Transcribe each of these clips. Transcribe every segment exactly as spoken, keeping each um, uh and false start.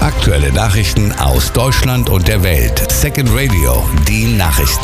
Aktuelle Nachrichten aus Deutschland und der Welt. Second Radio, die Nachrichten.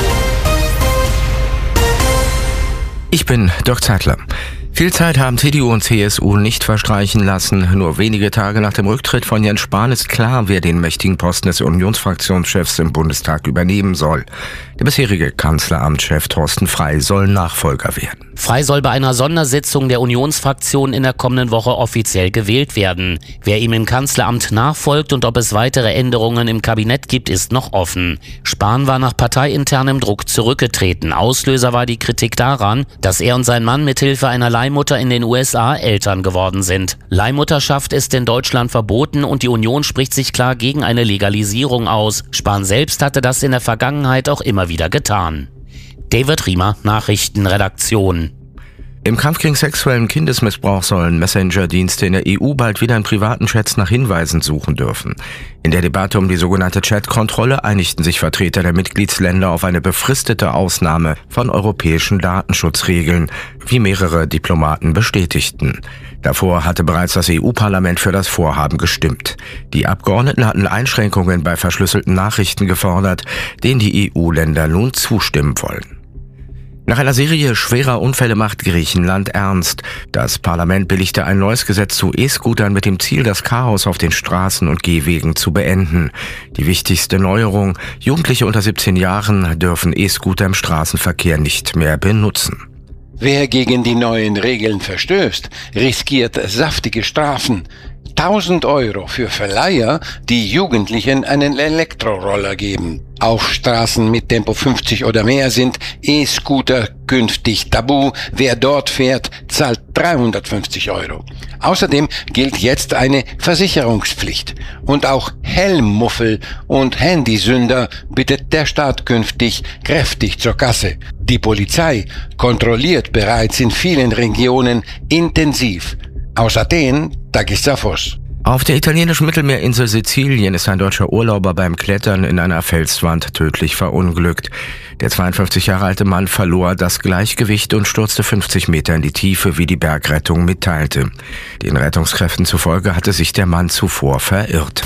Ich bin Dirk Zeitler. Viel Zeit haben C D U und C S U nicht verstreichen lassen. Nur wenige Tage nach dem Rücktritt von Jens Spahn ist klar, wer den mächtigen Posten des Unionsfraktionschefs im Bundestag übernehmen soll. Der bisherige Kanzleramtschef Thorsten Frey soll Nachfolger werden. Frey soll bei einer Sondersitzung der Unionsfraktion in der kommenden Woche offiziell gewählt werden. Wer ihm im Kanzleramt nachfolgt und ob es weitere Änderungen im Kabinett gibt, ist noch offen. Spahn war nach parteiinternem Druck zurückgetreten. Auslöser war die Kritik daran, dass er und sein Mann mithilfe einer Leihmutter in den U S A Eltern geworden sind. Leihmutterschaft ist in Deutschland verboten und die Union spricht sich klar gegen eine Legalisierung aus. Spahn selbst hatte das in der Vergangenheit auch immer wieder getan. David Riemer, Nachrichtenredaktion. Im Kampf gegen sexuellen Kindesmissbrauch sollen Messenger-Dienste in der E U bald wieder in privaten Chats nach Hinweisen suchen dürfen. In der Debatte um die sogenannte Chat-Kontrolle einigten sich Vertreter der Mitgliedsländer auf eine befristete Ausnahme von europäischen Datenschutzregeln, wie mehrere Diplomaten bestätigten. Davor hatte bereits das E U-Parlament für das Vorhaben gestimmt. Die Abgeordneten hatten Einschränkungen bei verschlüsselten Nachrichten gefordert, denen die E U-Länder nun zustimmen wollen. Nach einer Serie schwerer Unfälle macht Griechenland ernst. Das Parlament billigte ein neues Gesetz zu E-Scootern mit dem Ziel, das Chaos auf den Straßen und Gehwegen zu beenden. Die wichtigste Neuerung: Jugendliche unter siebzehn Jahren dürfen E-Scooter im Straßenverkehr nicht mehr benutzen. Wer gegen die neuen Regeln verstößt, riskiert saftige Strafen. tausend Euro für Verleiher, die Jugendlichen einen Elektroroller geben. Auf Straßen mit Tempo fünfzig oder mehr sind E-Scooter künftig tabu. Wer dort fährt, zahlt dreihundertfünfzig Euro. Außerdem gilt jetzt eine Versicherungspflicht. Und auch Helmmuffel und Handysünder bittet der Staat künftig kräftig zur Kasse. Die Polizei kontrolliert bereits in vielen Regionen intensiv. Aus Athen, Takis Zaphos. Auf der italienischen Mittelmeerinsel Sizilien ist ein deutscher Urlauber beim Klettern in einer Felswand tödlich verunglückt. Der zweiundfünfzig Jahre alte Mann verlor das Gleichgewicht und stürzte fünfzig Meter in die Tiefe, wie die Bergrettung mitteilte. Den Rettungskräften zufolge hatte sich der Mann zuvor verirrt.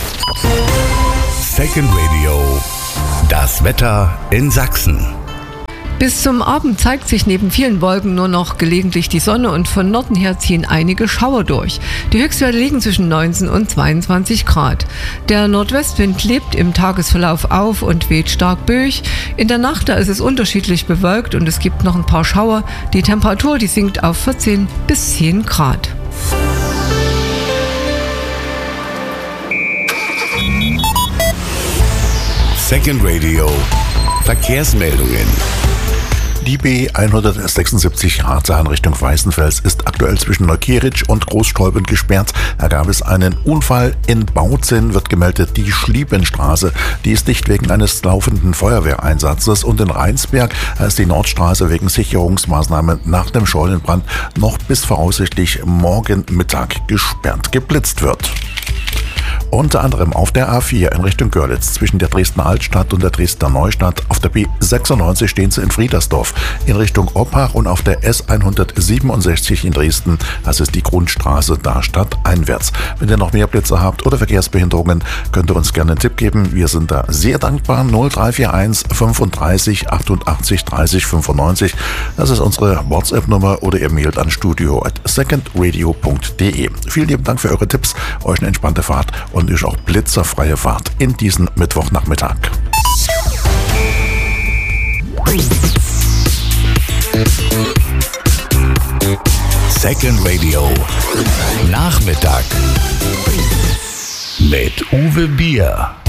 Second Radio, das Wetter in Sachsen. Bis zum Abend zeigt sich neben vielen Wolken nur noch gelegentlich die Sonne und von Norden her ziehen einige Schauer durch. Die Höchstwerte liegen zwischen neunzehn und zweiundzwanzig Grad. Der Nordwestwind lebt im Tagesverlauf auf und weht stark böig. In der Nacht da ist es unterschiedlich bewölkt und es gibt noch ein paar Schauer. Die Temperatur die sinkt auf vierzehn bis zehn Grad. Second Radio, Verkehrsmeldungen. Die B hundertsechsundsiebzig Arzahn Richtung Weißenfels ist aktuell zwischen Neukieritzsch und Großstolpen gesperrt. Da gab es einen Unfall. In Bautzen wird gemeldet die Schliebenstraße. Die ist dicht wegen eines laufenden Feuerwehreinsatzes. Und in Rheinsberg ist die Nordstraße wegen Sicherungsmaßnahmen nach dem Scheunenbrand noch bis voraussichtlich morgen Mittag gesperrt. Geblitzt wird. Unter anderem auf der A vier in Richtung Görlitz zwischen der Dresdner Altstadt und der Dresdner Neustadt. Auf der B sechsundneunzig stehen sie in Friedersdorf in Richtung Oppach und auf der S hundertsiebenundsechzig in Dresden. Das ist die Grundstraße da stadteinwärts. Wenn ihr noch mehr Blitze habt oder Verkehrsbehinderungen, könnt ihr uns gerne einen Tipp geben. Wir sind da sehr dankbar. null drei vier eins fünfunddreißig achtundachtzig dreißig fünfundneunzig. Das ist unsere WhatsApp-Nummer oder ihr mailt an studio at secondradio punkt de. Vielen lieben Dank für eure Tipps. Euch eine entspannte Fahrt und ist auch blitzerfreie Fahrt in diesen Mittwochnachmittag. Second Radio, Nachmittag mit Uwe Bier.